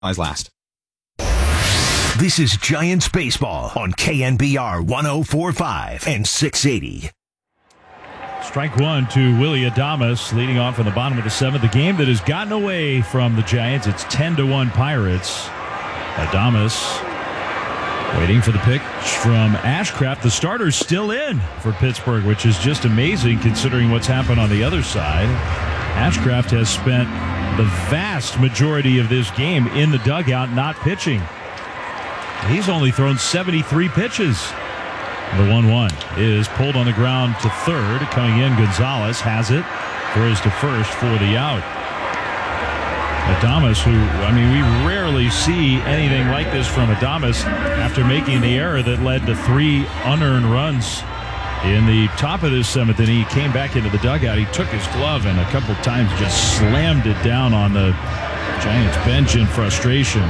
last. This is Giants Baseball on KNBR 104.5 and 680. Strike one to Willy Adames, leading off in the bottom of the seventh. The game that has gotten away from the Giants. It's 10-1 Pirates. Adames waiting for the pitch from Ashcraft. The starter's still in for Pittsburgh, which is just amazing considering what's happened on the other side. Ashcraft has spent the vast majority of this game in the dugout, not pitching. He's only thrown 73 pitches. The 1-1 is pulled on the ground to third. Coming in, Gonzalez has it. Throws to first for the out. Adames, who, we rarely see anything like this from Adames after making the error that led to 3 unearned runs in the top of this seventh inning. He came back into the dugout. He took his glove and a couple times just slammed it down on the Giants bench in frustration.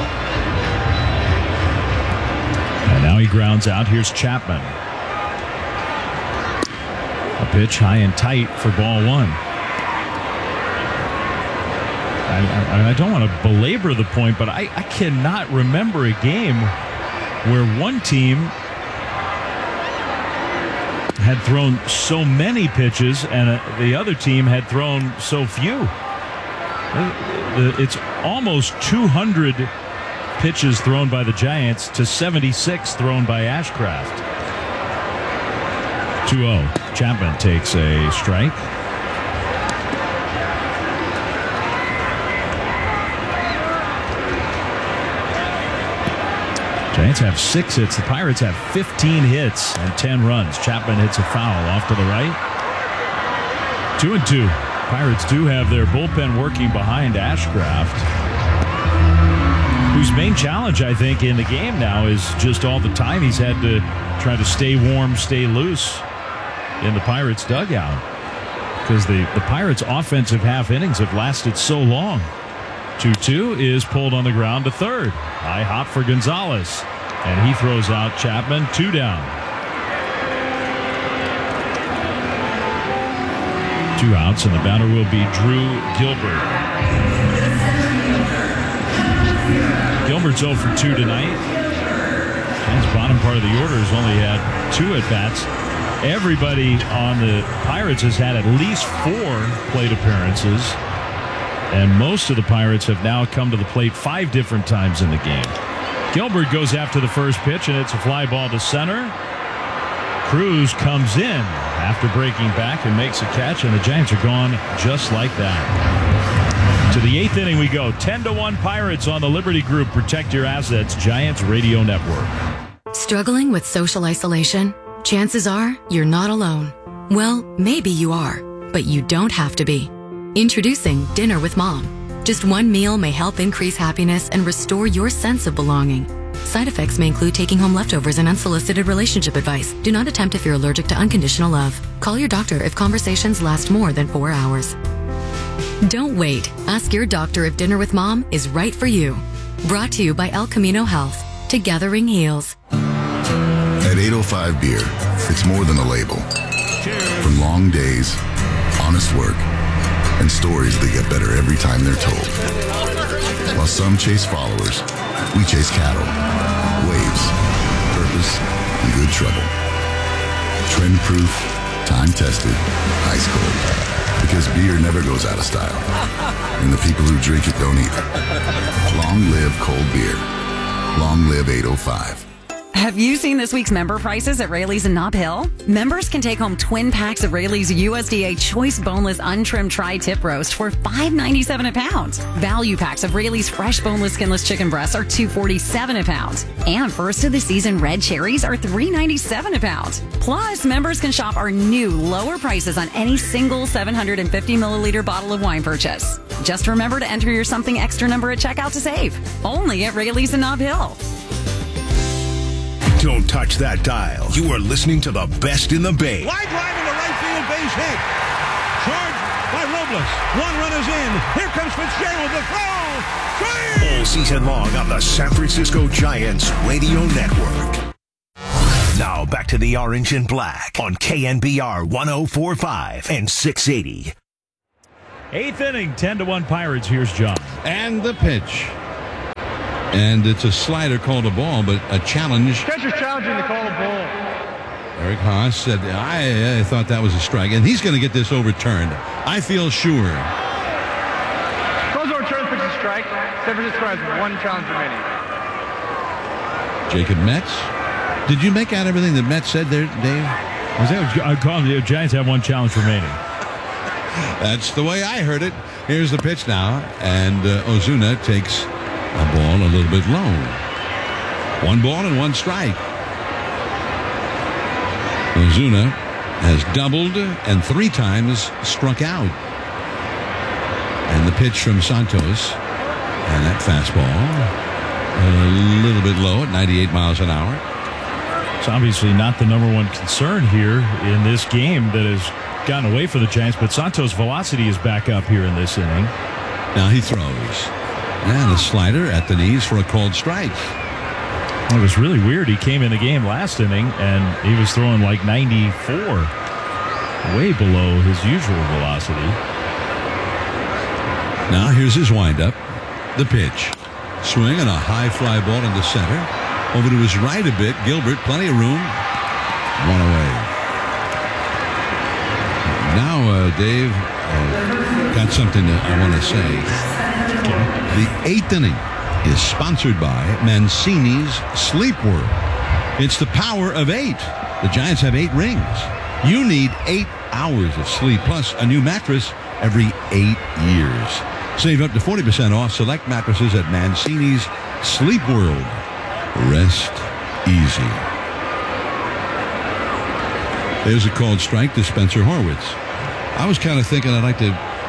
And now he grounds out. Here's Chapman. A pitch high and tight for ball one. I don't want to belabor the point, but I cannot remember a game where one team had thrown so many pitches and the other team had thrown so few. It's almost 200 pitches thrown by the Giants to 76 thrown by Ashcraft. 2-0. Chapman takes a strike. Giants have 6 hits. The Pirates have 15 hits and 10 runs. Chapman hits a foul off to the right. 2-2. Pirates do have their bullpen working behind Ashcraft, whose main challenge, I think, in the game now is just all the time he's had to try to stay warm, stay loose in the Pirates dugout, because the Pirates' offensive half innings have lasted so long. 2-2 is pulled on the ground to third. High hop for Gonzalez, and he throws out Chapman. 2 down. 2 outs, and the batter will be Drew Gilbert. Gilbert's 0 for 2 tonight. His bottom part of the order has only had 2 at-bats. Everybody on the Pirates has had at least 4 plate appearances. And most of the Pirates have now come to the plate 5 different times in the game. Gilbert goes after the first pitch, and it's a fly ball to center. Cruz comes in after breaking back and makes a catch, and the Giants are gone just like that. To the 8th inning we go. 10-1 Pirates on the Liberty Group. Protect your assets. Giants Radio Network. Struggling with social isolation? Chances are you're not alone. Well, maybe you are, but you don't have to be. Introducing Dinner with Mom. Just one meal may help increase happiness and restore your sense of belonging. Side effects may include taking home leftovers and unsolicited relationship advice. Do not attempt if you're allergic to unconditional love. Call your doctor if conversations last more than 4 hours. Don't wait. Ask your doctor if Dinner with Mom is right for you. Brought to you by El Camino Health. Together heals. At 805 Beer, it's more than a label. From long days, honest work, and stories that get better every time they're told. While some chase followers, we chase cattle, waves, purpose, and good trouble. Trend-proof, time-tested, ice cold. Because beer never goes out of style. And the people who drink it don't either. Long live cold beer. Long live 805. Have you seen this week's member prices at Rayleigh's in Nob Hill? Members can take home twin packs of Rayleigh's USDA Choice Boneless Untrimmed Tri-Tip Roast for $5.97 a pound. Value packs of Rayleigh's Fresh Boneless Skinless Chicken Breasts are $2.47 a pound. And first of the season red cherries are $3.97 a pound. Plus, members can shop our new lower prices on any single 750 milliliter bottle of wine purchase. Just remember to enter your something extra number at checkout to save. Only at Rayleigh's in Nob Hill. Don't touch that dial. You are listening to the best in the Bay. Line drive into right field, base hit. Charged by Robles. 1 run is in. Here comes Fitzgerald, the throw. Swing! All season long on the San Francisco Giants Radio Network. Now back to the Orange and Black on KNBR 104.5 and 680. 8th inning, 10-1 Pirates. Here's John. And the pitch. And it's a slider called a ball, but a challenge. Catcher's challenging to call a ball. Eric Haas said, I thought that was a strike, and he's going to get this overturned. I feel sure. Calls overturned, pitch a strike. San Francisco has one challenge remaining. Jacob Metz. Did you make out everything that Metz said there, Dave? I called the Giants have one challenge remaining. That's the way I heard it. Here's the pitch now, and Ozuna takes a ball a little bit low. 1 ball and 1 strike. Ozuna has doubled and 3 times struck out. And the pitch from Santos, and that fastball a little bit low at 98 miles an hour. It's obviously not the number one concern here in this game that has gotten away for the Giants, but Santos' velocity is back up here in this inning. Now he throws. And a slider at the knees for a called strike. It was really weird. He came in the game last inning, and he was throwing like 94, way below his usual velocity. Now here's his windup. The pitch. Swing and a high fly ball into center. Over to his right a bit. Gilbert, plenty of room. 1 away. Now, Dave, got something that I want to say. The 8th inning is sponsored by Mancini's Sleep World. It's the power of 8. The Giants have 8 rings. You need 8 hours of sleep plus a new mattress every 8 years. Save up to 40% off select mattresses at Mancini's Sleep World. Rest easy. There's a called strike to Spencer Horwitz. I was kind of thinking I'd like to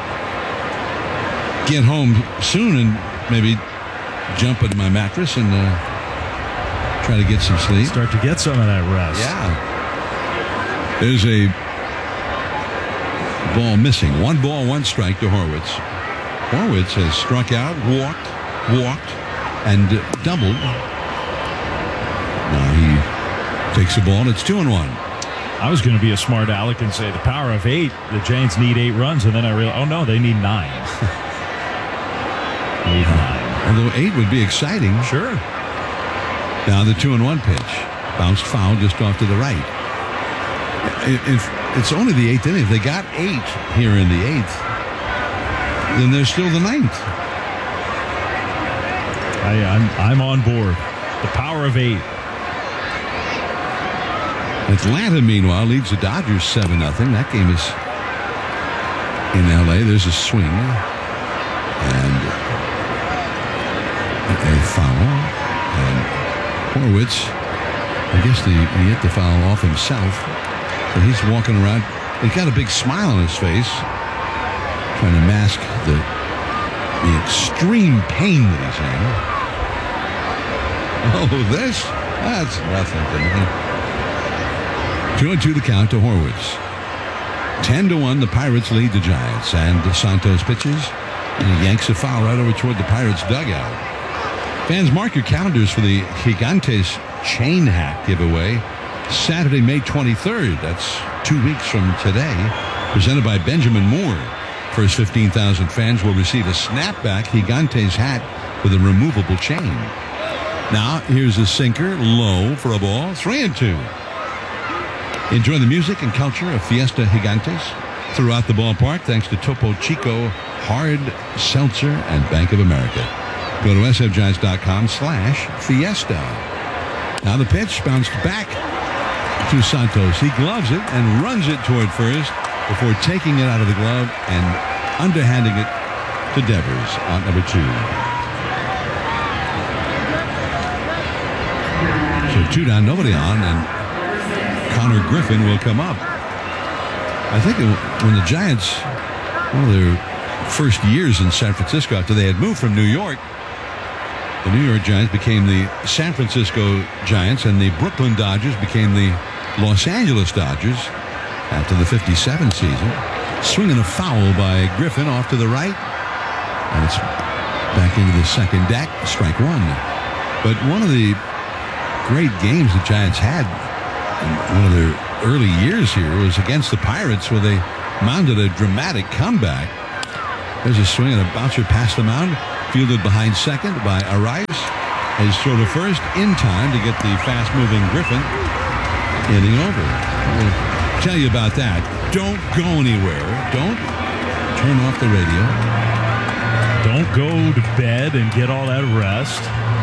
get home soon and maybe jump into my mattress and try to get some sleep. Start to get some of that rest. Yeah. There's a ball missing. 1 ball, 1 strike to Horwitz. Horwitz has struck out, walked, and doubled. Now he takes the ball, and it's 2-1. I was going to be a smart aleck and say the power of 8, the Giants need 8 runs, and then I realized, oh no, they need 9. Need 9. Although 8 would be exciting. Sure. Now the 2-1 pitch. Bounced foul just off to the right. If it's only the 8th inning, if they got 8 here in the 8th, then there's still the 9th. I'm on board. The power of 8. Atlanta, meanwhile, leads the Dodgers 7-0. That game is in L.A. There's a swing and a foul. And Horwitz, I guess he hit the foul off himself. So he's walking around. He's got a big smile on his face, trying to mask the extreme pain that he's in. Oh, that's nothing to me. 2-2 the count to Horwitz. 10-1, the Pirates lead the Giants. And Santos pitches, and he yanks a foul right over toward the Pirates' dugout. Fans, mark your calendars for the Gigantes chain hat giveaway. Saturday, May 23rd. That's 2 weeks from today. Presented by Benjamin Moore. First 15,000 fans will receive a snapback Gigantes hat with a removable chain. Now, here's a sinker, low for a ball. 3-2. Enjoy the music and culture of Fiesta Gigantes throughout the ballpark thanks to Topo Chico, Hard Seltzer, and Bank of America. Go to sfgiants.com/fiesta. Now the pitch bounced back to Santos. He gloves it and runs it toward first before taking it out of the glove and underhanding it to Devers on number 2. So 2 down, nobody on, and Connor Griffin will come up. I think when the Giants, one of their first years in San Francisco after they had moved from New York, the New York Giants became the San Francisco Giants, and the Brooklyn Dodgers became the Los Angeles Dodgers after the 57 season. Swinging a foul by Griffin off to the right, and it's back into the second deck, strike 1. But one of the great games the Giants had in one of their early years here was against the Pirates, where they mounted a dramatic comeback. There's a swing and a bouncer past the mound, fielded behind second by Arias. Has thrown to first in time to get the fast-moving Griffin inning over. We'll tell you about that. Don't go anywhere. Don't turn off the radio. Don't go to bed and get all that rest.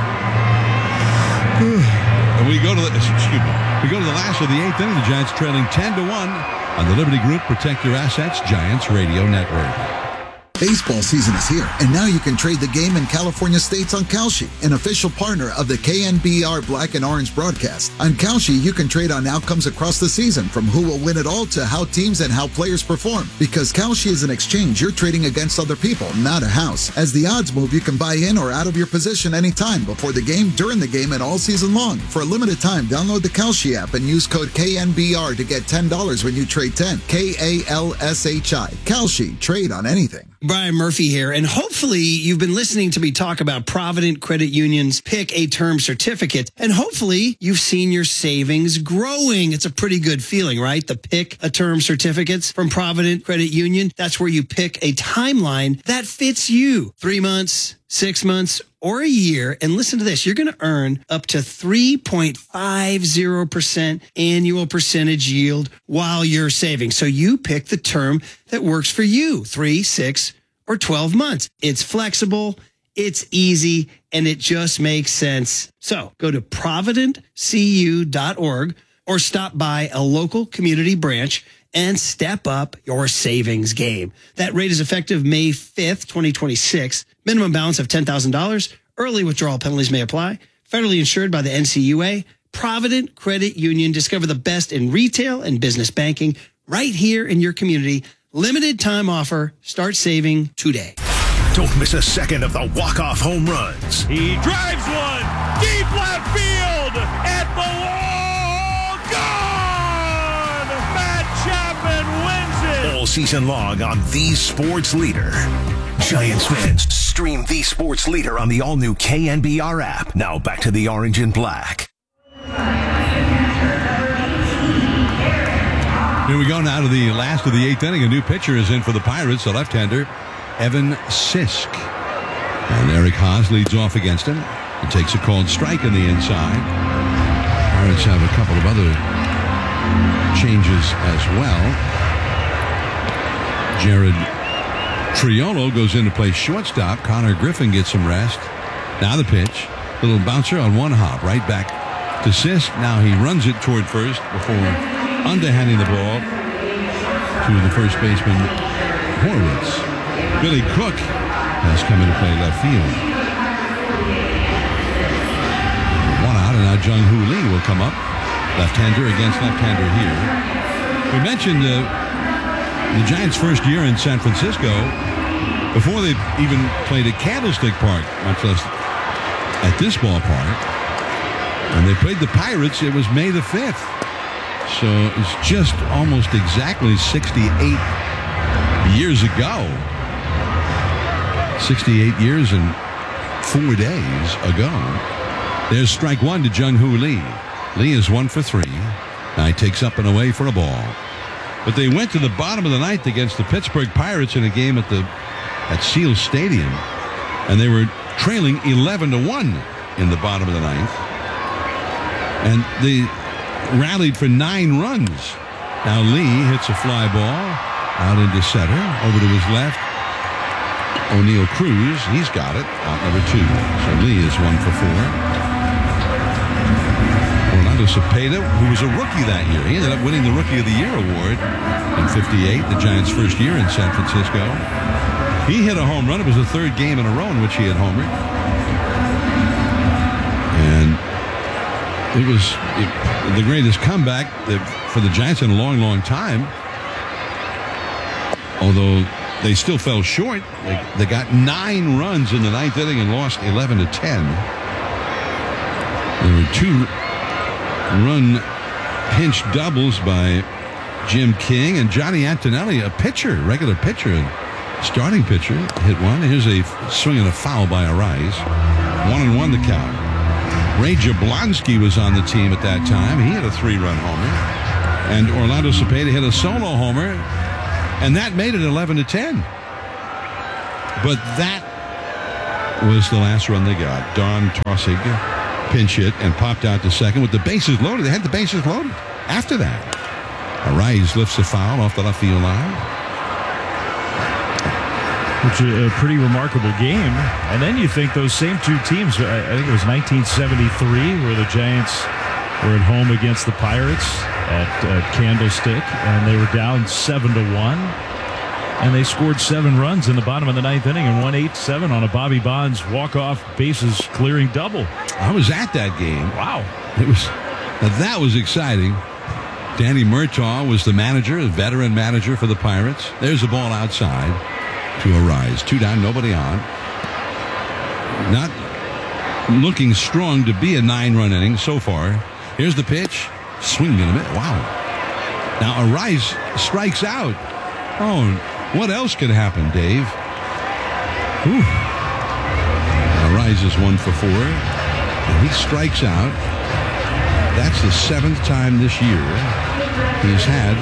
We go to the last of the 8th inning. The Giants trailing 10-1 on the Liberty Group Protect Your Assets Giants Radio Network. Baseball season is here, and now you can trade the game in California states on Kalshi, an official partner of the KNBR Black and Orange broadcast. On Kalshi, you can trade on outcomes across the season, from who will win it all to how teams and how players perform. Because Kalshi is an exchange, you're trading against other people, not a house. As the odds move, you can buy in or out of your position anytime, before the game, during the game, and all season long. For a limited time, download the Kalshi app and use code KNBR to get $10 when you trade 10. KALSHI. Kalshi. Trade on anything. Brian Murphy here, and hopefully you've been listening to me talk about Provident Credit Union's Pick a Term Certificate, and hopefully you've seen your savings growing. It's a pretty good feeling, right? The Pick a Term Certificates from Provident Credit Union. That's where you pick a timeline that fits you. 3 months, 6 months, or a year. And listen to this. You're going to earn up to 3.50% annual percentage yield while you're saving. So you pick the term that works for you, 3, 6, or 12 months. It's flexible, it's easy, and it just makes sense. So go to providentcu.org or stop by a local community branch and step up your savings game. That rate is effective May 5th, 2026. Minimum balance of $10,000. Early withdrawal penalties may apply. Federally insured by the NCUA. Provident Credit Union. Discover the best in retail and business banking right here in your community. Limited time offer. Start saving today. Don't miss a second of the walk-off home runs. He drives one deep left field at the wall. Gone! Matt Chapman wins it. All season long on the Sports Leader. Giants fans, stream the Sports Leader on the all-new KNBR app. Now back to the Orange and Black. Here we go now to the last of the 8th inning. A new pitcher is in for the Pirates, the left-hander, Evan Sisk. And Eric Haas leads off against him. He takes a called strike in the inside. Pirates have a couple of other changes as well. Jared Triolo goes in to play shortstop. Connor Griffin gets some rest. Now the pitch. Little bouncer on one hop. Right back to Sisk. Now he runs it toward first before underhanding the ball to the first baseman, Horwitz. Billy Cook has come in to play left field. One out, and now Jung-Hoo Lee will come up. Left-hander against left-hander here. We mentioned the Giants' first year in San Francisco, before they even played at Candlestick Park, much less at this ballpark. And they played the Pirates. It was May the 5th. So it's just almost exactly 68 years ago. 68 years and 4 days ago. There's strike one to Jung-Hoo Lee. Lee is 1 for 3. Now he takes up and away for a ball. But they went to the bottom of the ninth against the Pittsburgh Pirates in a game at Seal Stadium. And they were trailing 11-1 in the bottom of the ninth. And they rallied for 9 runs. Now Lee hits a fly ball out into center, over to his left. O'Neill Cruz, he's got it, out number 2. So Lee is 1 for 4. Orlando Cepeda, who was a rookie that year, he ended up winning the Rookie of the Year award in '58, the Giants' first year in San Francisco. He hit a home run. It was the 3rd game in a row in which he had homered. And it was the greatest comeback for the Giants in a long, long time. Although they still fell short. They got 9 runs in the 9th inning and lost 11-10. There were 2-run pinch doubles by Jim King and Johnny Antonelli, a pitcher, regular pitcher, starting pitcher, hit one. Here's a swing and a foul by Arise. 1-1 the count. Ray Jablonski was on the team at that time. He hit a 3-run homer. And Orlando Cepeda hit a solo homer. And that made it 11-10. But that was the last run they got. Don Tossig pinch hit and popped out to second with the bases loaded. They had the bases loaded after that. Arise lifts a foul off the left field line. Which is a pretty remarkable game. And then you think those same two teams, I think it was 1973, where the Giants were at home against the Pirates at Candlestick, and they were down 7-1. And they scored 7 runs in the bottom of the 9th inning and won 8-7 on a Bobby Bonds walk-off bases clearing double. I was at that game. Wow. That was exciting. Danny Murtaugh was the manager, a veteran manager for the Pirates. There's the ball outside to Arise. 2 down, nobody on. Not looking strong to be a 9-run inning so far. Here's the pitch. Swing and a miss. Wow. Now Arise strikes out. Oh, what else could happen, Dave? Whew. Arise is 1 for 4. And he strikes out. That's the 7th time this year he's had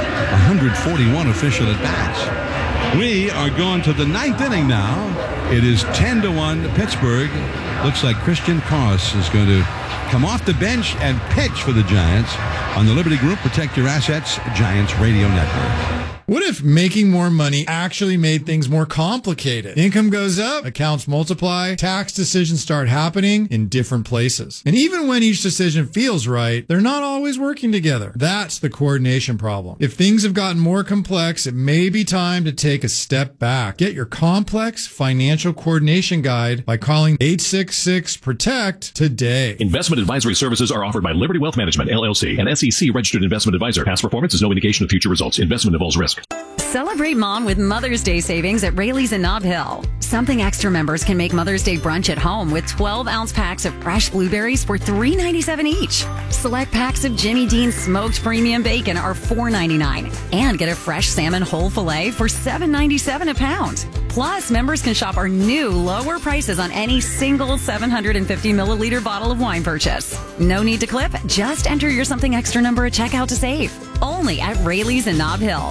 141 official at-bats. We are going to the 9th inning now. It is 10-1 Pittsburgh. Looks like Christian Koss is going to come off the bench and pitch for the Giants on the Liberty Group Protect Your Assets Giants Radio Network. What if making more money actually made things more complicated? Income goes up, accounts multiply, tax decisions start happening in different places. And even when each decision feels right, they're not always working together. That's the coordination problem. If things have gotten more complex, it may be time to take a step back. Get your complex financial coordination guide by calling 866-PROTECT today. Investment advisory services are offered by Liberty Wealth Management, LLC, an SEC registered investment advisor. Past performance is no indication of future results. Investment involves risk. Celebrate Mom with Mother's Day savings at Rayleigh's in Nob Hill. Something Extra members can make Mother's Day brunch at home with 12-ounce packs of fresh blueberries for $3.97 each. Select packs of Jimmy Dean's smoked premium bacon are $4.99. And get a fresh salmon whole filet for $7.97 a pound. Plus, members can shop our new lower prices on any single 750-milliliter bottle of wine purchase. No need to clip. Just enter your Something Extra number at checkout to save. Only at Rayleigh's in Nob Hill.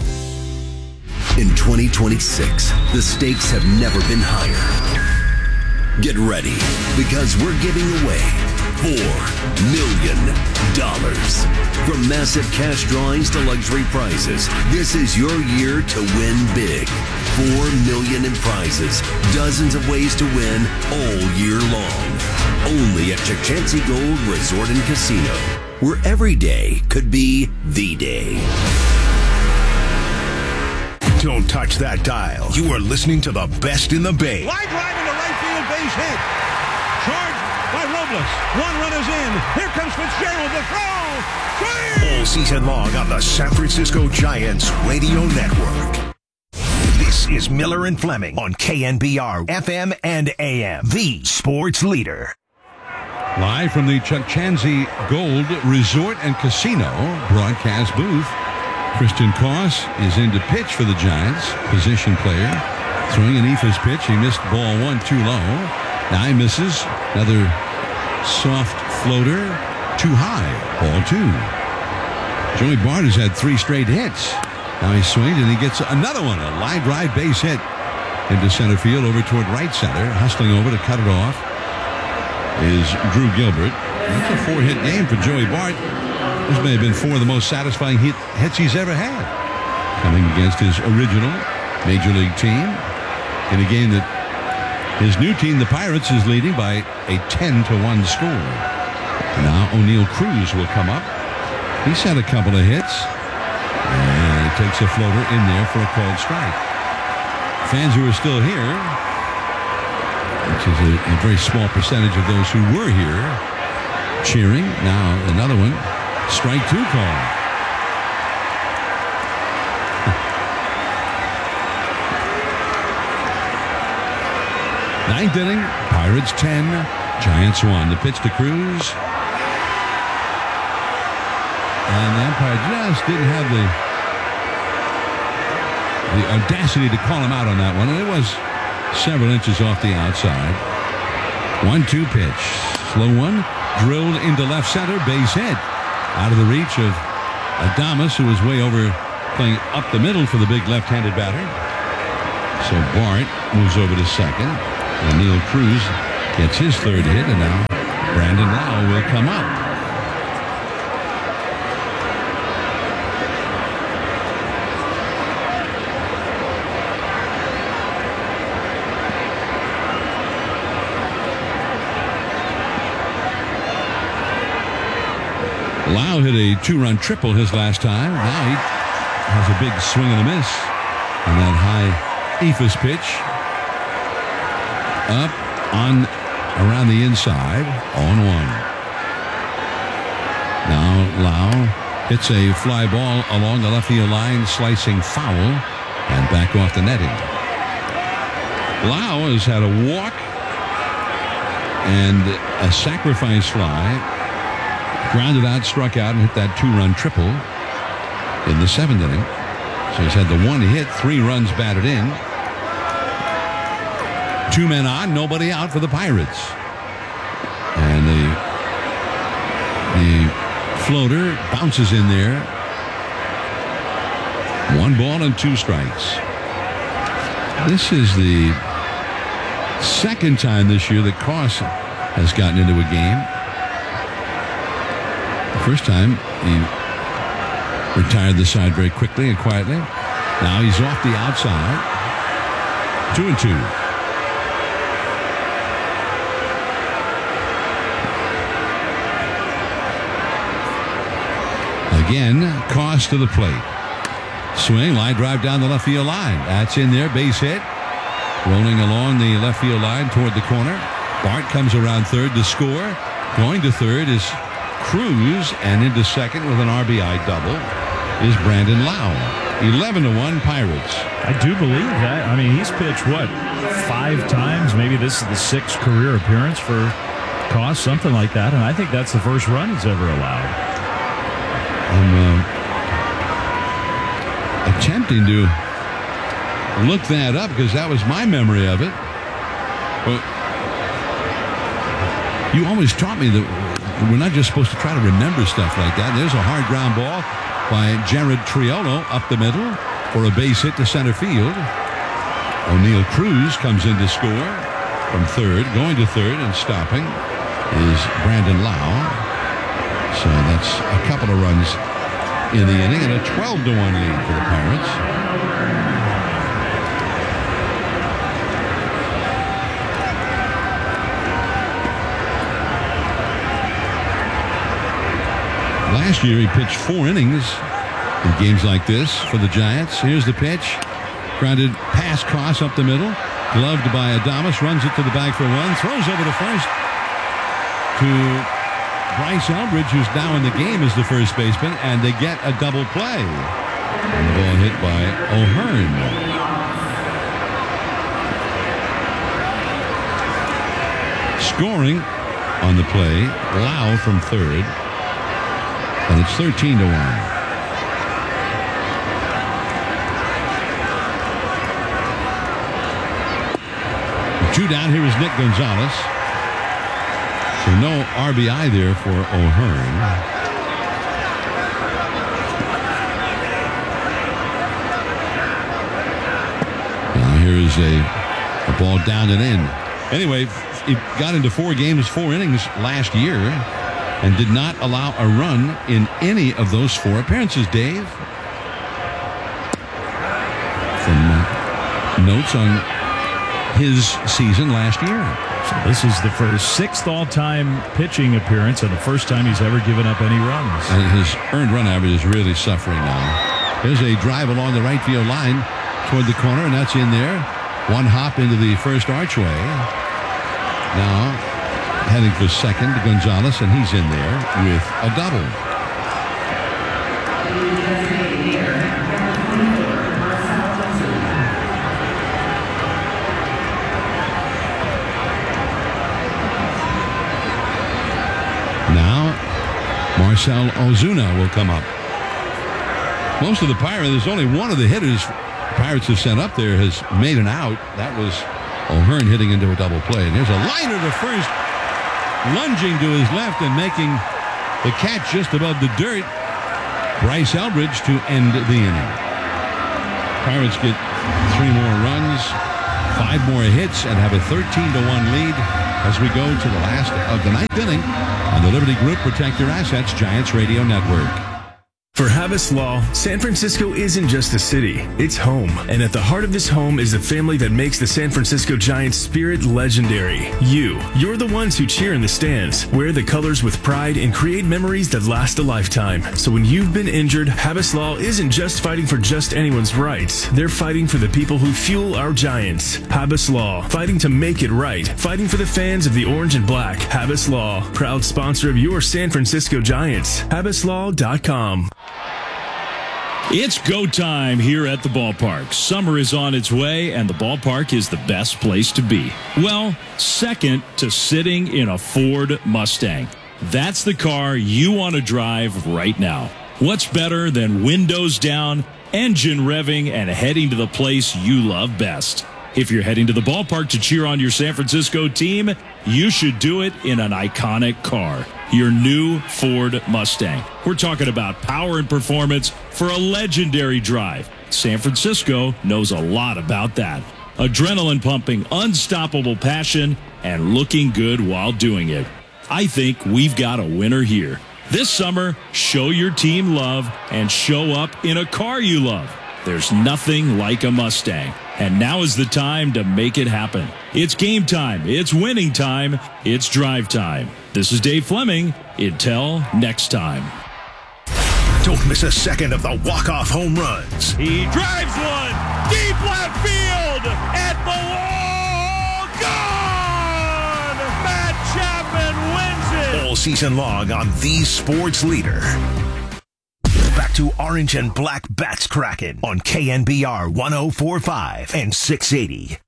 In 2026, the stakes have never been higher. Get ready, because we're giving away $4 million. From massive cash drawings to luxury prizes, this is your year to win big. $4 million in prizes, dozens of ways to win all year long. Only at Chukchansi Gold Resort and Casino, where every day could be the day. Don't touch that dial. You are listening to the best in the Bay. Line drive into right field, base hit. Charged by Robles. 1 run is in. Here comes Fitzgerald, the throw. All season long on the San Francisco Giants Radio Network. This is Miller and Fleming on KNBR FM and AM, the sports leader. Live from the Chukchansi Gold Resort and Casino broadcast booth. Christian Koss is in to pitch for the Giants, position player. Throwing an Ephus pitch. He missed ball 1 too low. Now he misses. Another soft floater, too high. Ball 2. Joey Bart has had 3 straight hits. Now he swings and he gets another one. A line drive base hit into center field over toward right center. Hustling over to cut it off is Drew Gilbert. That's a 4-hit game for Joey Bart. This may have been 4 of the most satisfying hits he's ever had. Coming against his original Major League team in a game that his new team, the Pirates, is leading by a 10-1 score. Now O'Neill Cruz will come up. He's had a couple of hits. And he takes a floater in there for a called strike. Fans who are still here, which is a very small percentage of those who were here, cheering. Now another one. Strike 2 call. Ninth inning, Pirates 10, Giants 1. The pitch to Cruz. And the umpire just didn't have the audacity to call him out on that one. And it was several inches off the outside. 1-2 pitch. Slow one. Drilled into left center. Base hit. Out of the reach of Adames, who was way over playing up the middle for the big left-handed batter. So Bart moves over to second. O'Neill Cruz gets his third hit, and now Brandon Lau will come up. Lau hit a 2-run triple his last time. Now he has a big swing and a miss on that high Ephus pitch. Up on around the inside, 0-1. Now Lau hits a fly ball along the left field line, slicing foul and back off the netting. Lau has had a walk and a sacrifice fly. Grounded out, struck out, and hit that 2-run triple in the 7th inning. So he's had the 1 hit, 3 runs batted in. 2 men on, nobody out for the Pirates. And the floater bounces in there. 1 ball and 2 strikes. This is the second time this year that Cross has gotten into a game. First time he retired the side very quickly and quietly. Now he's off the outside. 2-2. Again, Cross to the plate. Swing, line drive down the left field line. That's in there, base hit. Rolling along the left field line toward the corner. Bart comes around third to score. Going to third is Cruz, and into second with an RBI double is Brandon Lau. 11-1 Pirates. I do believe that. I mean, he's pitched, 5 times? Maybe this is the 6th career appearance for Cross, something like that. And I think that's the first run he's ever allowed. I'm attempting to look that up because that was my memory of it. But you always taught me that we're not just supposed to try to remember stuff like that. There's a hard ground ball by Jared Triolo up the middle for a base hit to center field. O'Neill Cruz comes in to score from third. Going to third and stopping is Brandon Lau. So that's a couple of runs in the inning and a 12-1 lead for the Pirates. Last year, he pitched 4 innings in games like this for the Giants. Here's the pitch. Grounded pass cross up the middle. Gloved by Adames. Runs it to the bag for 1. Throws over to first to Bryce Eldridge, who's now in the game as the first baseman. And they get a double play. And the ball hit by O'Hearn. Scoring on the play, Lau from third. And it's 13-1. 2 down. Here is Nick Gonzalez. So no RBI there for O'Hearn. Now here is a ball down and in. Anyway, he got into 4 games, 4 innings last year, and did not allow a run in any of those 4 appearances, Dave. From notes on his season last year. So this is the first 6th all-time pitching appearance and the first time he's ever given up any runs. And his earned run average is really suffering now. There's a drive along the right field line toward the corner, and that's in there. 1 hop into the first archway. Now heading for second to Gonzalez, and he's in there with a double. Now Marcell Ozuna will come up. Most of the Pirates, there's only one of the hitters Pirates have sent up there has made an out. That was O'Hearn hitting into a double play. And there's a liner to first, lunging to his left and making the catch just above the dirt. Bryce Eldridge to end the inning. Pirates get 3 more runs, 5 more hits and have a 13-1 lead as we go to the last of the 9th inning on the Liberty Group Protect Your Assets Giants Radio Network. For Habas Law, San Francisco isn't just a city, it's home. And at the heart of this home is the family that makes the San Francisco Giants spirit legendary. You're the ones who cheer in the stands, wear the colors with pride, and create memories that last a lifetime. So when you've been injured, Habas Law isn't just fighting for just anyone's rights. They're fighting for the people who fuel our Giants. Habas Law, fighting to make it right. Fighting for the fans of the orange and black. Habas Law, proud sponsor of your San Francisco Giants. HabasLaw.com. It's go time here at the ballpark. Summer is on its way, and the ballpark is the best place to be. Well, second to sitting in a Ford Mustang. That's the car you want to drive right now. What's better than windows down, engine revving, and heading to the place you love best? If you're heading to the ballpark to cheer on your San Francisco team, you should do it in an iconic car. Your new Ford Mustang. We're talking about power and performance for a legendary drive. San Francisco knows a lot about that. Adrenaline pumping, unstoppable passion, and looking good while doing it. I think we've got a winner here. This summer, show your team love and show up in a car you love. There's nothing like a Mustang. And now is the time to make it happen. It's game time. It's winning time. It's drive time. This is Dave Fleming. Until next time. Don't miss a second of the walk-off home runs. He drives one. Deep left field. At the wall. Gone! Matt Chapman wins it. All season long on the Sports Leader. Back to Orange and Black Bats Kraken on KNBR 104.5 and 680.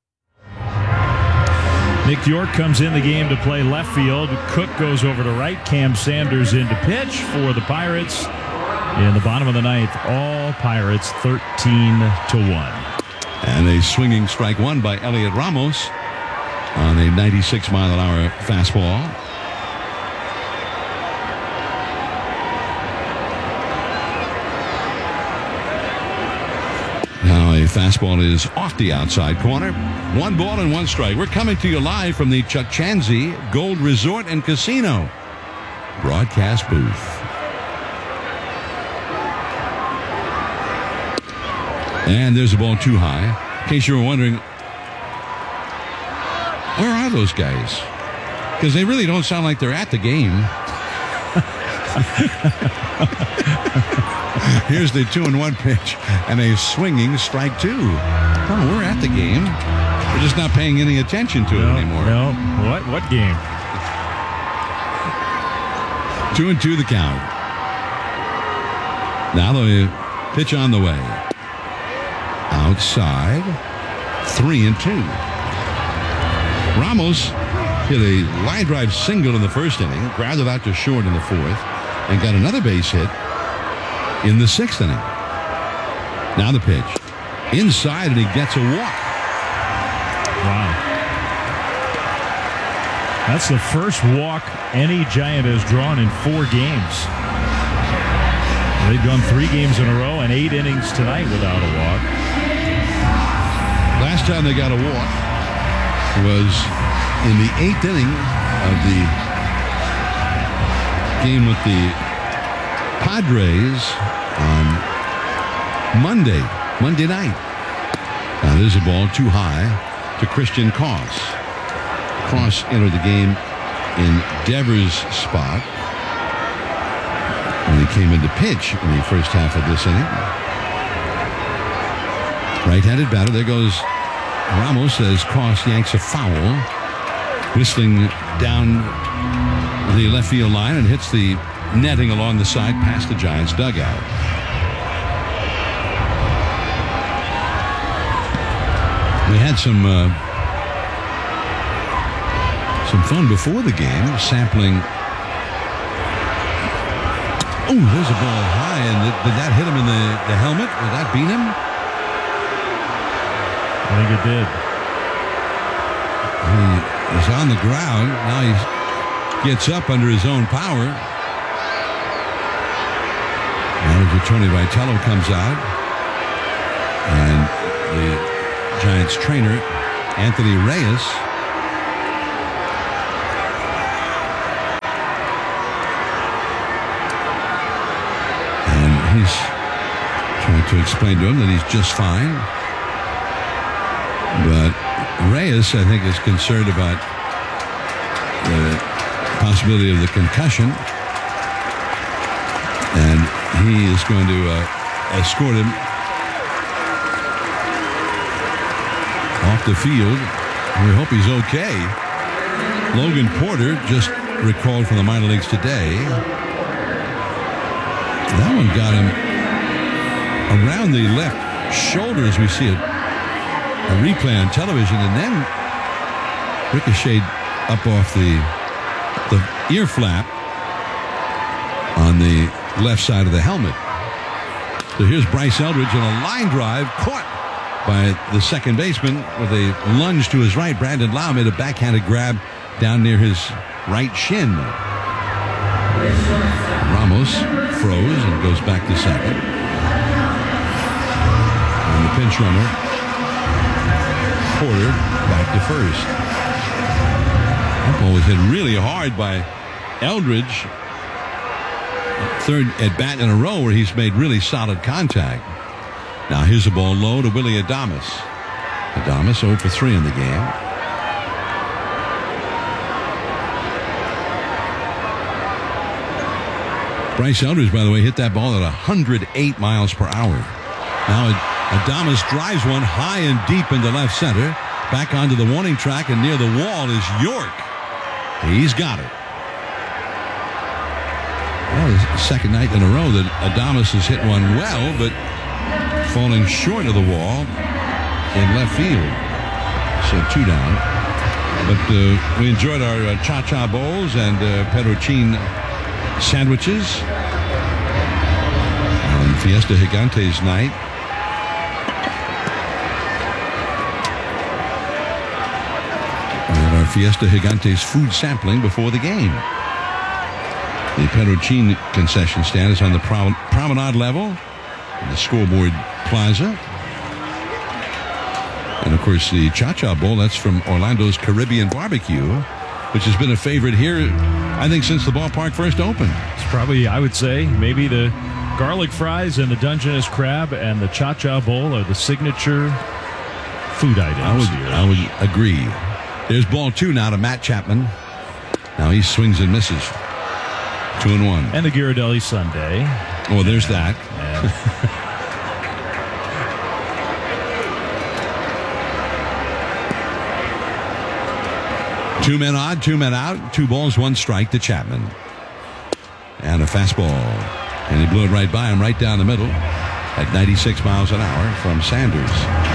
Nick York comes in the game to play left field. Cook goes over to right. Cam Sanders in to pitch for the Pirates. In the bottom of the 9th, all Pirates 13-1. And a swinging strike one by Elliot Ramos on a 96-mile-an-hour fastball. Now a fastball is off the outside corner. 1 ball and 1 strike. We're coming to you live from the Chuck Chanzy Gold Resort and Casino broadcast booth. And there's a ball too high. In case you were wondering, where are those guys? Because they really don't sound like they're at the game. Here's the 2-1 pitch and a swinging strike 2. Oh, we're at the game. We're just not paying any attention to it anymore. No. What game? 2-2 the count. Now the pitch on the way. Outside. 3-2. Ramos hit a line drive single in the first inning, grounded out to short in the 4th, and got another base hit in the 6th inning. Now the pitch. Inside, and he gets a walk. Wow. That's the first walk any Giant has drawn in 4 games. They've gone 3 games in a row and 8 innings tonight without a walk. Last time they got a walk was in the 8th inning of the game with the Padres on Monday night. Now there's a ball too high to Christian Cross. Cross entered the game in Devers' spot when he came in to pitch in the first half of this inning. Right-handed batter. There goes Ramos as Cross yanks a foul, whistling down the left field line and hits the netting along the side past the Giants' dugout. We had some fun before the game, sampling. Oh, there's a ball high, and did that hit him in the helmet? Did that beat him? I think it did. He's on the ground. Now he gets up under his own power. Manager Tony Vitello comes out, and the Giants trainer Anthony Reyes. And he's trying to explain to him that he's just fine. But Reyes, I think, is concerned about the possibility of the concussion. And he is going to escort him off the field. We hope he's okay. Logan Porter just recalled from the minor leagues today. That one got him around the left shoulder as we see it. A replay on television, and then ricocheted up off the ear flap on the left side of the helmet. So here's Bryce Eldridge in a line drive, caught by the second baseman with a lunge to his right. Brandon Lau made a backhanded grab down near his right shin. Ramos froze and goes back to second. And the pinch runner, Porter, back to first. That ball was hit really hard by Eldridge. Third at bat in a row where he's made really solid contact. Now here's a ball low to Willy Adames. Adames 0 for 3 in the game. Bryce Eldridge, by the way, hit that ball at 108 miles per hour. Now Adames drives one high and deep into left center. Back onto the warning track, and near the wall is York. He's got it. Well, the second night in a row that Adames has hit one well, but falling short of the wall in left field. So 2 down. But we enjoyed our cha-cha bowls and Perochin sandwiches on Fiesta Gigantes night. We had our Fiesta Gigantes food sampling before the game. The Perochin concession stand is on the promenade level in the scoreboard plaza. And, of course, the Cha-Cha Bowl, that's from Orlando's Caribbean Barbecue, which has been a favorite here, I think, since the ballpark first opened. It's probably, I would say, maybe the garlic fries and the Dungeness crab and the Cha-Cha Bowl are the signature food items I would agree. There's ball 2 now to Matt Chapman. Now he swings and misses. 2-1. And the Ghirardelli Sundae. Oh, there's that. Two men on, 2 men out. 2 balls, 1 strike to Chapman. And a fastball. And he blew it right by him, right down the middle at 96 miles an hour from Sanders.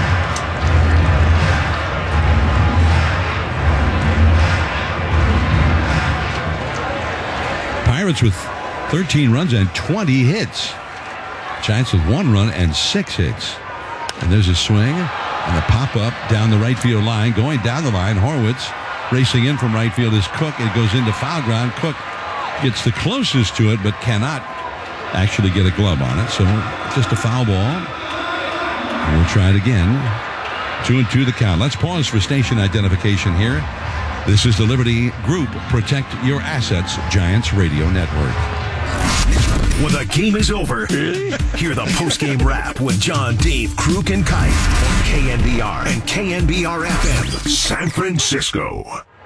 Pirates with 13 runs and 20 hits. Giants with 1 run and 6 hits. And there's a swing and a pop-up down the right field line. Going down the line, Horwitz racing in from right field is Cook. It goes into foul ground. Cook gets the closest to it, but cannot actually get a glove on it. So just a foul ball. And we'll try it again. 2-2 the count. Let's pause for station identification here. This is the Liberty Group Protect Your Assets Giants Radio Network. When the game is over, hear the post-game wrap with John, Dave, Kruk, and Kite on KNBR and KNBR-FM, San Francisco.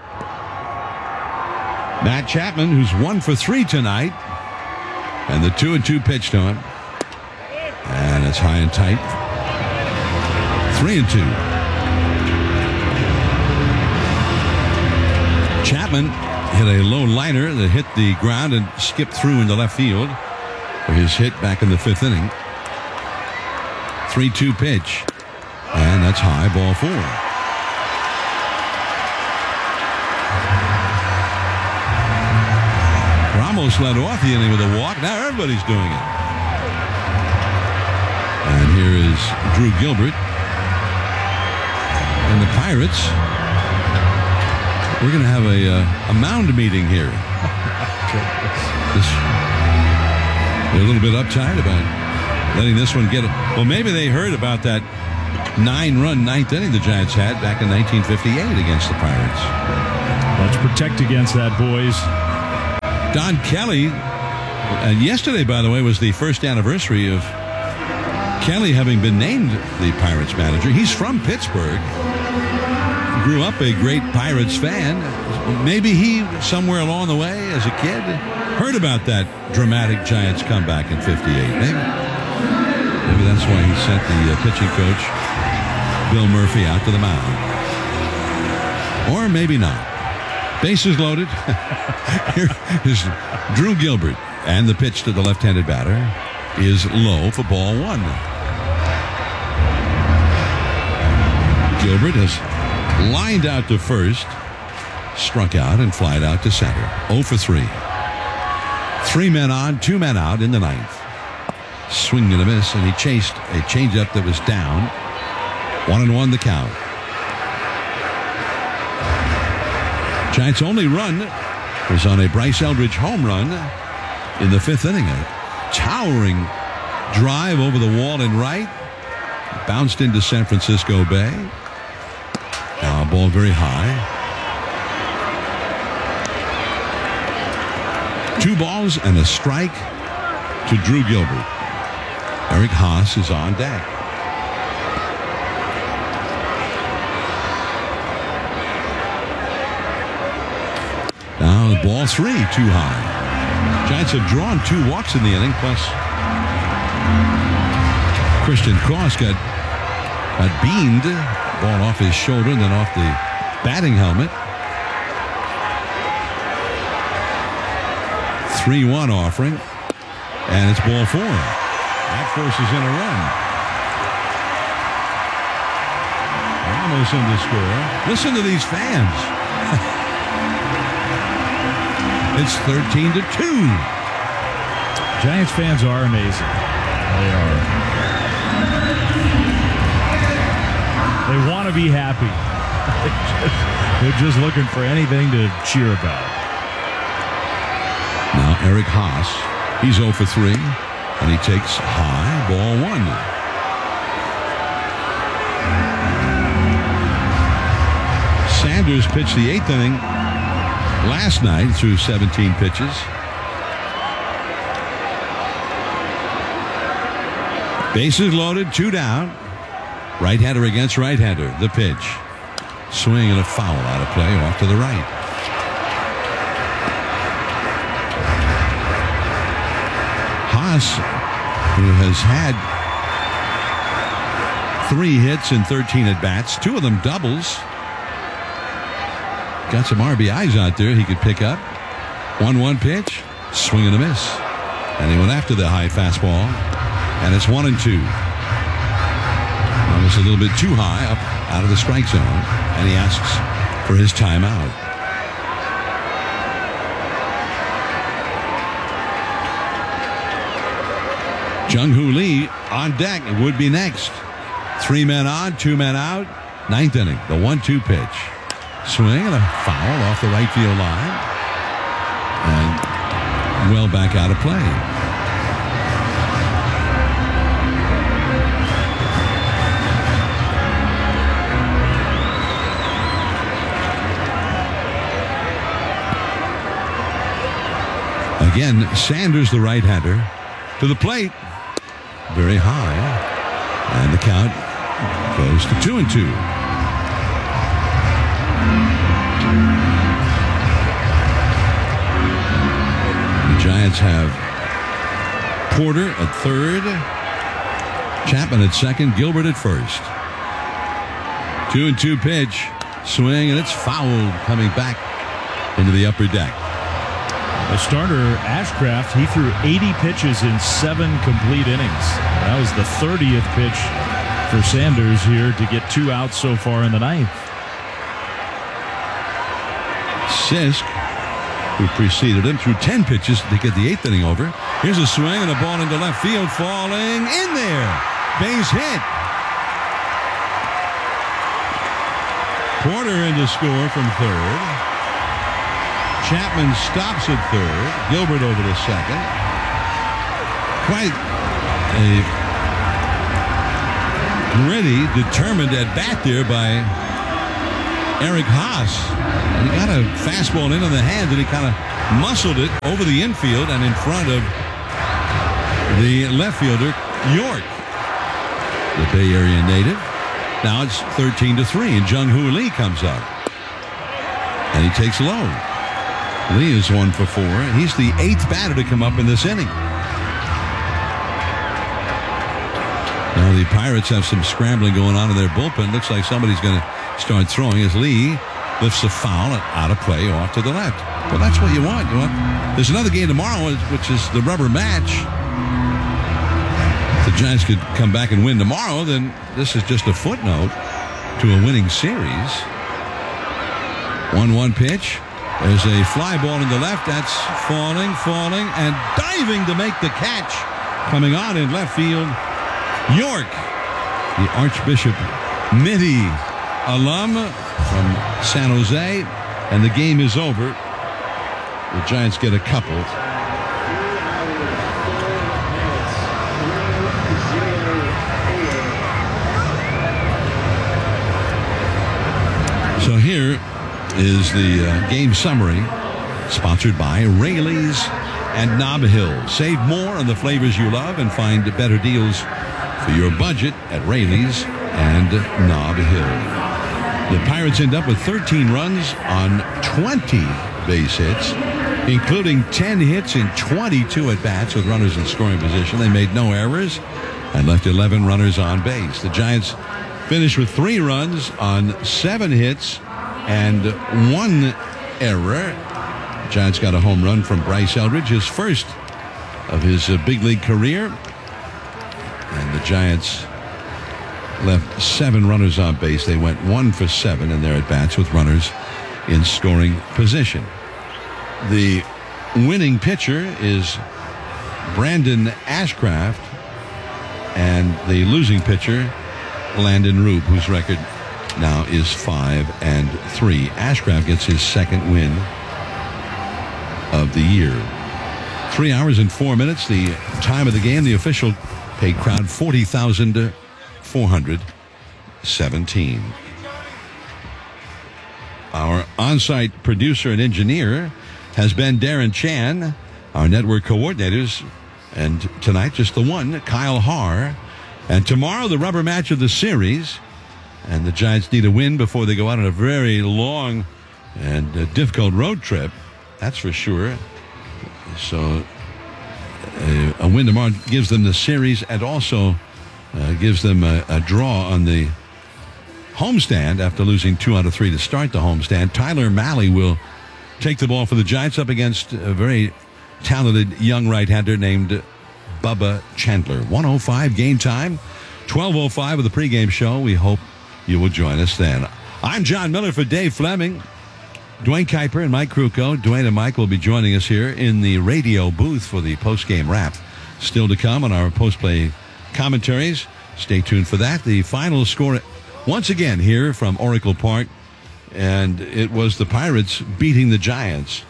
Matt Chapman, who's 1 for 3 tonight, and the 2-2 pitch to him. And it's high and tight. 3-2. Chapman hit a low liner that hit the ground and skipped through into left field for his hit back in the 5th inning. 3-2 pitch. And that's high, ball 4. Ramos led off the inning with a walk. Now everybody's doing it. And here is Drew Gilbert. And the Pirates, we're going to have a mound meeting here. They're a little bit uptight about letting this one get it. Well, maybe they heard about that 9-run ninth inning the Giants had back in 1958 against the Pirates. Let's protect against that, boys. Don Kelly, and yesterday, by the way, was the first anniversary of Kelly having been named the Pirates manager. He's from Pittsburgh. Grew up a great Pirates fan. Maybe he, somewhere along the way as a kid, heard about that dramatic Giants comeback in 58. Maybe that's why he sent the pitching coach, Bill Murphy, out to the mound. Or maybe not. Bases loaded. Here is Drew Gilbert. And the pitch to the left-handed batter is low for ball one. Gilbert has lined out to first, struck out, and flied out to center. 0 for 3. 3 men on, 2 men out in the ninth. Swing and a miss, and he chased a changeup that was down. 1-1 the count. Giants' only run was on a Bryce Eldridge home run in the 5th inning. A towering drive over the wall in right. Bounced into San Francisco Bay. Now a ball very high. 2 balls and a strike to Drew Gilbert. Eric Haas is on deck. Now ball 3 too high. Giants have drawn 2 walks in the inning, plus Christian Cross got beamed. Ball off his shoulder and then off the batting helmet. 3-1 offering. And it's ball 4. That forces in a run. Almost in the score. Listen to these fans. It's 13-2. Giants fans are amazing. They are. They want to be happy. They're just looking for anything to cheer about. Now Eric Haas, he's 0 for 3, and he takes high, ball 1. Sanders pitched the 8th inning last night through 17 pitches. Bases loaded, 2 down. Right-hander against right-hander. The pitch. Swing and a foul out of play off to the right. Haas, who has had 3 hits in 13 at-bats, 2 of them doubles. Got some RBIs out there he could pick up. 1-1 pitch. Swing and a miss. And he went after the high fastball. And it's 1-2. Almost a little bit too high up out of the strike zone. And he asks for his timeout. Jung-Hoo Lee on deck. It would be next. 3 men on, 2 men out. 9th inning. The 1-2 pitch. Swing and a foul off the right field line. And well back out of play. Again, Sanders, the right-hander, to the plate. Very high. And the count goes to 2-2. The Giants have Porter at third, Chapman at second, Gilbert at first. 2-2 pitch. Swing, and it's fouled coming back into the upper deck. The starter, Ashcraft, he threw 80 pitches in 7 complete innings. That was the 30th pitch for Sanders here to get 2 outs so far in the ninth. Sisk, who preceded him, threw 10 pitches to get the 8th inning over. Here's a swing and a ball into left field, falling in there. Base hit. Porter in to score from third. Chapman stops at third. Gilbert over to second. Quite a gritty, determined at bat there by Eric Haas. And he got a fastball into the hand, and he kind of muscled it over the infield and in front of the left fielder, York, the Bay Area native. Now it's 13-3, and Jung-Hoo Lee comes up. And he takes low. Lee is 1 for 4. He's the 8th batter to come up in this inning. Now the Pirates have some scrambling going on in their bullpen. Looks like somebody's going to start throwing as Lee lifts a foul out of play off to the left. Well, that's what you want. There's another game tomorrow, which is the rubber match. If the Giants could come back and win tomorrow, then this is just a footnote to a winning series. 1-1 pitch. There's a fly ball in the left. That's falling, and diving to make the catch. Coming on in left field, York, the Archbishop Mitty alum from San Jose. And the game is over. The Giants get a couple. So here is the game summary, sponsored by Rayleigh's and Nob Hill. Save more on the flavors you love and find better deals for your budget at Rayleigh's and Nob Hill. The Pirates end up with 13 runs on 20 base hits, including 10 hits in 22 at-bats with runners in scoring position. They made no errors and left 11 runners on base. The Giants finished with 3 runs on 7 hits and 1 error. The Giants got a home run from Bryce Eldridge, his first of his big league career. And the Giants left 7 runners on base. They went 1 for 7 in their at-bats with runners in scoring position. The winning pitcher is Brandon Ashcraft, and the losing pitcher, Landon Rube, whose record now is 5-3. Ashcraft gets his second win of the year. 3 hours and 4 minutes, the time of the game. The official paid crowd $40,417. Our on-site producer and engineer has been Darren Chan. Our network coordinators, and tonight just the one, Kyle Haar. And tomorrow, the rubber match of the series. And the Giants need a win before they go out on a very long and difficult road trip. That's for sure. So a win tomorrow gives them the series and also gives them a draw on the homestand after losing 2 out of 3 to start the homestand. Tyler Mahle will take the ball for the Giants up against a very talented young right-hander named Bubba Chandler. 1:05 game time, 12:05 of the pregame show. We hope you will join us then. I'm John Miller for Dave Fleming. Dwayne Kuiper and Mike Krukow. Dwayne and Mike will be joining us here in the radio booth for the postgame wrap. Still to come on our post-play commentaries. Stay tuned for that. The final score once again here from Oracle Park, and it was the Pirates beating the Giants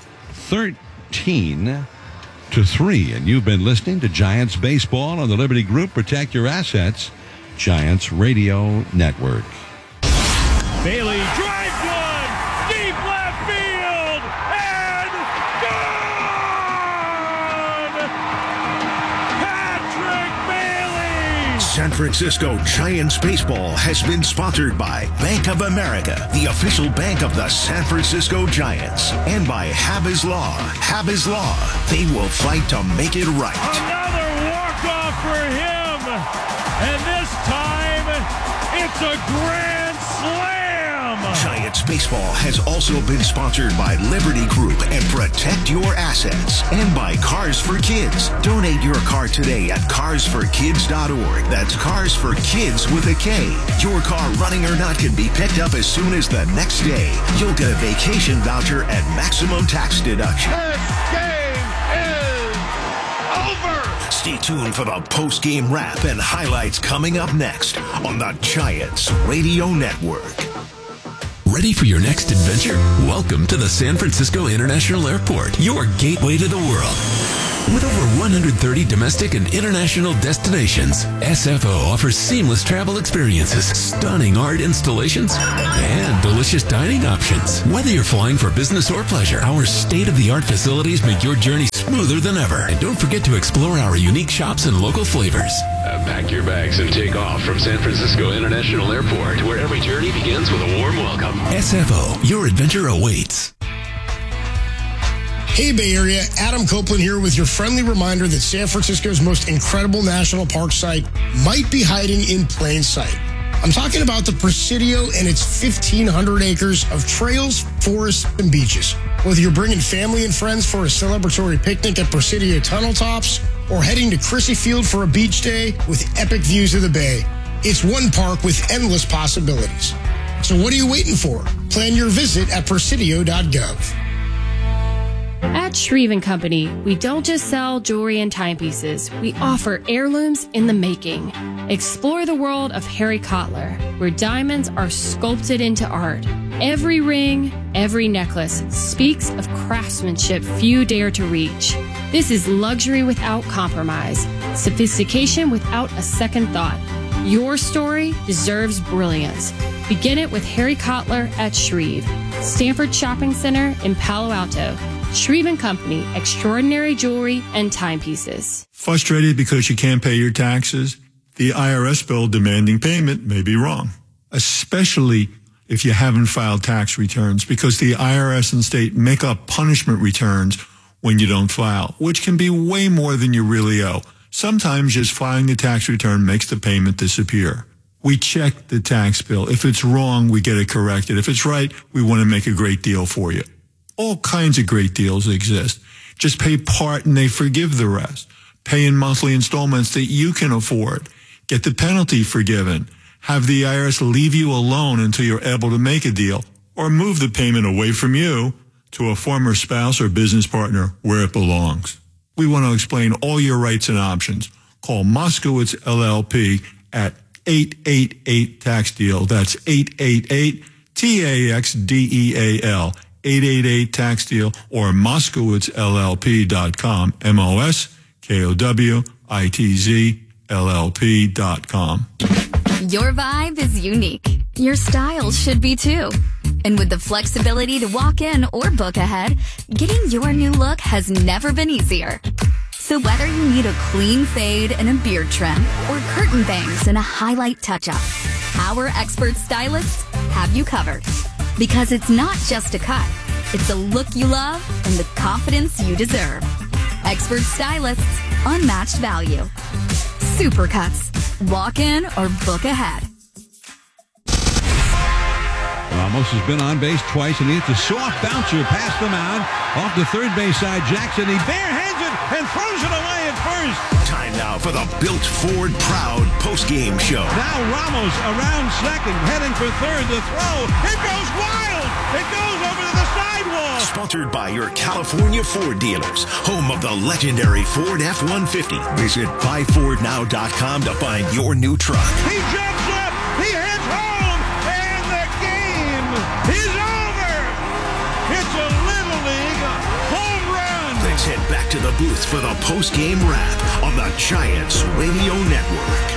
13-3. And you've been listening to Giants Baseball on the Liberty Group Protect Your Assets Giants Radio Network. Bailey drives one, deep left field, and gone! Patrick Bailey! San Francisco Giants baseball has been sponsored by Bank of America, the official bank of the San Francisco Giants, and by Habas Law. Habas Law, they will fight to make it right. Another walk-off for him, and this time it's a grand slam! Giants baseball has also been sponsored by Liberty Group and Protect Your Assets, and by Cars for Kids. Donate your car today at carsforkids.org. That's Cars for Kids with a K. Your car, running or not, can be picked up as soon as the next day. You'll get a vacation voucher at maximum tax deduction. This game is over! Stay tuned for the post-game wrap and highlights coming up next on the Giants Radio Network. Ready for your next adventure? Welcome to the San Francisco International Airport, your gateway to the world. With over 130 domestic and international destinations, SFO offers seamless travel experiences, stunning art installations, and delicious dining options. Whether you're flying for business or pleasure, our state-of-the-art facilities make your journey smoother than ever. And don't forget to explore our unique shops and local flavors. Pack your bags and take off from San Francisco International Airport, where every journey begins with a warm welcome. SFO, your adventure awaits. Hey Bay Area, Adam Copeland here with your friendly reminder that San Francisco's most incredible national park site might be hiding in plain sight. I'm talking about the Presidio and its 1,500 acres of trails, forests, and beaches. Whether you're bringing family and friends for a celebratory picnic at Presidio tunnel tops or heading to Crissy Field for a beach day with epic views of the bay, it's one park with endless possibilities. So what are you waiting for? Plan your visit at presidio.gov. At Shreve & Company, we don't just sell jewelry and timepieces. We offer heirlooms in the making. Explore the world of Harry Cotler, where diamonds are sculpted into art. Every ring, every necklace speaks of craftsmanship few dare to reach. This is luxury without compromise, sophistication without a second thought. Your story deserves brilliance. Begin it with Harry Cotler at Shreve, Stanford Shopping Center in Palo Alto. Shreve & Company, extraordinary jewelry and timepieces. Frustrated because you can't pay your taxes? The IRS bill demanding payment may be wrong, especially if you haven't filed tax returns, because the IRS and state make up punishment returns when you don't file, which can be way more than you really owe. Sometimes just filing the tax return makes the payment disappear. We check the tax bill. If it's wrong, we get it corrected. If it's right, we want to make a great deal for you. All kinds of great deals exist. Just pay part and they forgive the rest. Pay in monthly installments that you can afford. Get the penalty forgiven. Have the IRS leave you alone until you're able to make a deal, or move the payment away from you to a former spouse or business partner where it belongs. We want to explain all your rights and options. Call Moskowitz LLP at 888-TAX-DEAL. That's 888-TAXDEAL. 888-TAX-DEAL or MoskowitzLLP.com. MoskowitzzLLP.com. Your vibe is unique. Your style should be too. And with the flexibility to walk in or book ahead, getting your new look has never been easier. So whether you need a clean fade and a beard trim or curtain bangs and a highlight touch-up, our expert stylists have you covered. Because it's not just a cut, it's a look you love and the confidence you deserve. Expert stylists, unmatched value. Supercuts. Walk in or book ahead. Ramos has been on base twice, and he hits a soft bouncer past the mound. Off the third base side, Jackson. He barehands it and throws it away at first. Time now for the Built Ford Proud postgame show. Now Ramos around second, heading for third. The throw, it goes wild. It goes over to the sidewall. Sponsored by your California Ford dealers, home of the legendary Ford F-150. Visit buyfordnow.com to find your new truck. He jumps up. He hits home. And the game is over. It's a Little League home run. Let's head back to the booth for the post-game wrap on the Giants Radio Network.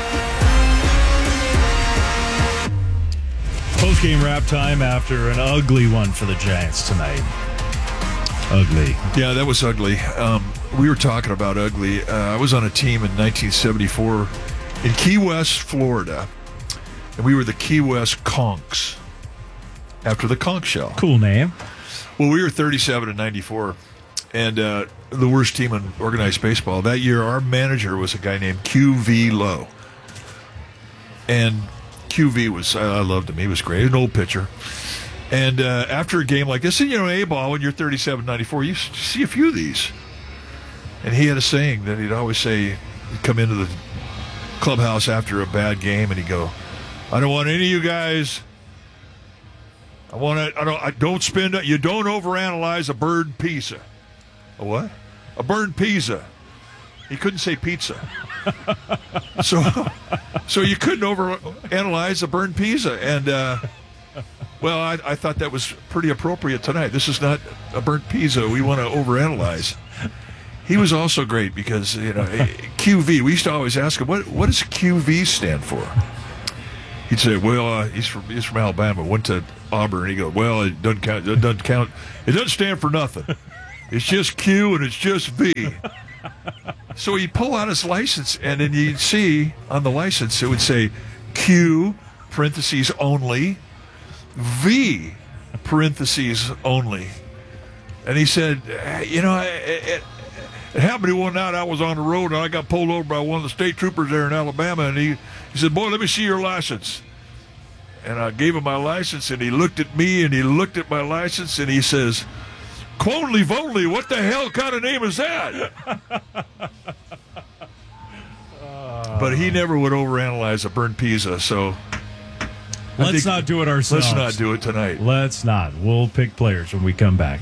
Post-game wrap time after an ugly one for the Giants tonight. Ugly. Yeah, that was ugly. We were talking about ugly. I was on a team in 1974 in Key West, Florida, and we were the Key West Conchs, after the conch shell. Cool name. Well, we were 37 and 94, and the worst team in organized baseball. That year, our manager was a guy named QV Lowe. And QV was, I loved him. He was great, an old pitcher. And after a game like this, and, you know, A-ball, when you're 37, 94, you see a few of these. And he had a saying that he'd always say, he'd come into the clubhouse after a bad game, and he'd go, I don't want any of you guys, you don't overanalyze a burned pizza. A what? A burned pizza. He couldn't say pizza. So you couldn't overanalyze a burned pizza. And, well, I thought that was pretty appropriate tonight. This is not a burnt pizza we want to overanalyze. He was also great because, QV, we used to always ask him, what does QV stand for? He'd say, well, he's from Alabama, went to Auburn. He'd go, well, it doesn't count. It doesn't stand for nothing. It's just Q and it's just V. So he'd pull out his license, and then you'd see on the license, it would say Q, parentheses, only, V, parentheses, only. And he said, it happened to me one night. I was on the road, and I got pulled over by one of the state troopers there in Alabama, and he said, boy, let me see your license. And I gave him my license, and he looked at me, and he looked at my license, and he says, Quonly Vonly, what the hell kind of name is that? But he never would overanalyze a burnt pizza, so let's not do it ourselves. Let's not do it tonight. Let's not. We'll pick players when we come back.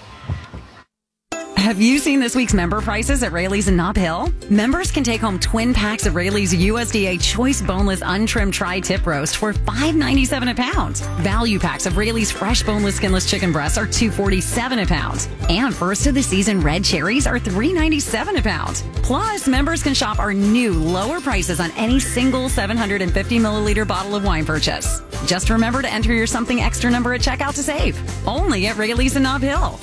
Have you seen this week's member prices at Rayleigh's in Nob Hill? Members can take home twin packs of Rayleigh's USDA Choice Boneless Untrimmed Tri-Tip Roast for $5.97 a pound. Value packs of Rayleigh's Fresh Boneless Skinless Chicken Breasts are $2.47 a pound. And first of the season red cherries are $3.97 a pound. Plus, members can shop our new lower prices on any single 750 milliliter bottle of wine purchase. Just remember to enter your something extra number at checkout to save. Only at Rayleigh's in Nob Hill.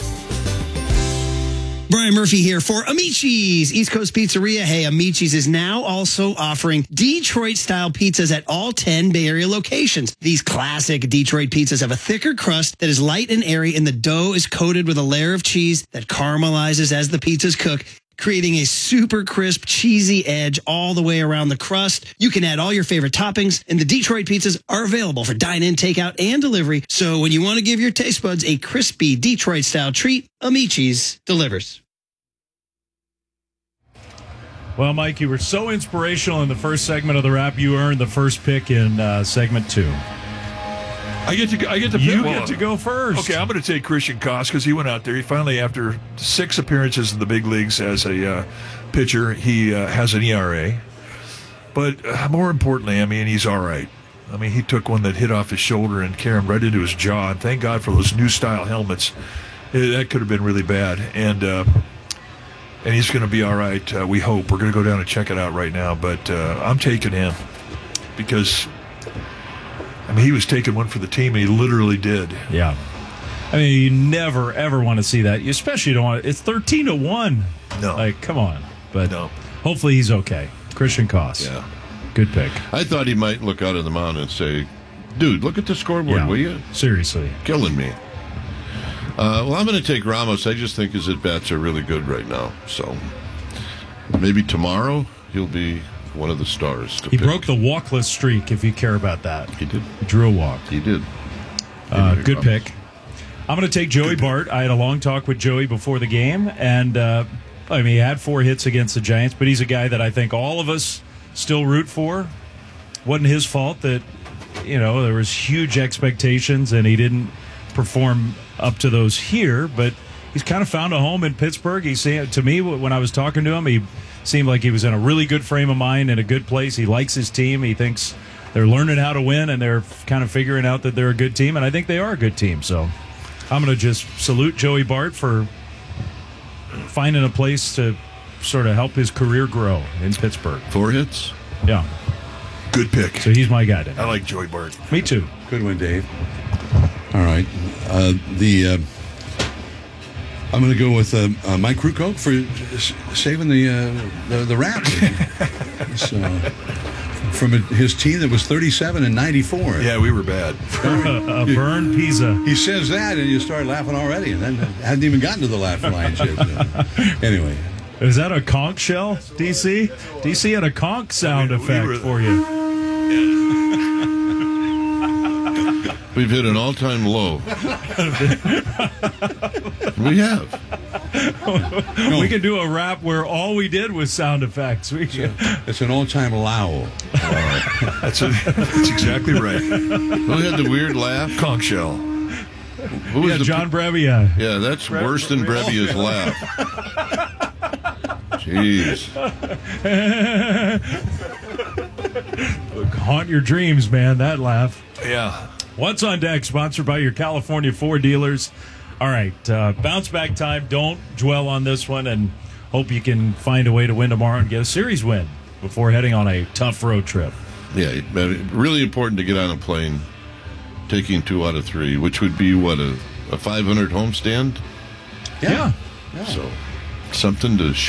Brian Murphy here for Amici's, East Coast Pizzeria. Hey, Amici's is now also offering Detroit-style pizzas at all 10 Bay Area locations. These classic Detroit pizzas have a thicker crust that is light and airy, and the dough is coated with a layer of cheese that caramelizes as the pizzas cook, creating a super crisp, cheesy edge all the way around the crust. You can add all your favorite toppings, and the Detroit pizzas are available for dine-in, takeout, and delivery. So when you want to give your taste buds a crispy Detroit-style treat, Amici's delivers. Well, Mike, you were so inspirational in the first segment of the wrap. You earned the first pick in segment 2. I get to pick. You get to go first. Okay, I'm going to take Christian Koss because he went out there. He finally, after 6 appearances in the big leagues as a pitcher, he has an ERA. But more importantly, I mean, he's all right. I mean, he took one that hit off his shoulder and carried him right into his jaw. And thank God for those new style helmets. That could have been really bad. And he's going to be all right, we hope. We're going to go down and check it out right now. But I'm taking him because, I mean, he was taking one for the team, and he literally did. Yeah. I mean, you never, ever want to see that. You especially don't want it. It's 13-1. No. Like, come on. But no. Hopefully he's okay. Christian Koss. Yeah. Good pick. I thought he might look out of the mound and say, dude, look at the scoreboard, will you? Seriously. Killing me. Well, I'm going to take Ramos. I just think his at-bats are really good right now. So maybe tomorrow he'll be one of the stars. He broke the walkless streak, if you care about that. He did. He drew a walk. He did. Good pick. I'm going to take Joey Bart. I had a long talk with Joey before the game, and I mean, he had 4 hits against the Giants, but he's a guy that I think all of us still root for. Wasn't his fault that, there was huge expectations, and he didn't perform up to those here, but he's kind of found a home in Pittsburgh. To me, when I was talking to him, he seemed like he was in a really good frame of mind, in a good place. He likes his team. He thinks they're learning how to win, and they're kind of figuring out that they're a good team, and I think they are a good team. So I'm going to just salute Joey Bart for finding a place to sort of help his career grow in Pittsburgh. 4 hits? Yeah. Good pick. So he's my guy today. I like Joey Bart. Me too. Good one, Dave. All right. I'm going to go with Mike Krukow for saving the wrap. From his team that was 37 and 94. Yeah, we were bad. A burned pizza. He says that, and you start laughing already, and then hadn't even gotten to the laugh line yet. Anyway. Is that a conch shell, DC? DC had a conch sound effect for you. We've hit an all-time low. We have. We can do a rap where all we did was sound effects. It's an all-time low. That's exactly right. Who had the weird laugh? Conch shell. Who was John Brebbia. Yeah, that's worse than Brebbia's laugh. Jeez. Haunt your dreams, man, that laugh. Yeah. What's on Deck, sponsored by your California Ford dealers. All right, bounce back time. Don't dwell on this one. And hope you can find a way to win tomorrow and get a series win before heading on a tough road trip. Yeah, really important to get on a plane, taking 2 out of 3, which would be, what, a 500 homestand? Yeah. So, something to